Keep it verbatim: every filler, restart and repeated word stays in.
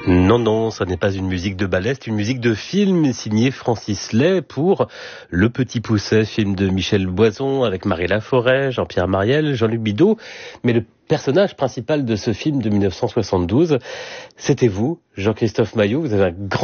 Non, non, ça n'est pas une musique de ballet, c'est une musique de film signée Francis Lay pour Le Petit Poucet, film de Michel Boison avec Marie Laforêt, Jean-Pierre Mariel, Jean-Luc Bideau. Mais le personnage principal de ce film de mille neuf cent soixante-douze, c'était vous, Jean-Christophe Maillot. Vous avez un grand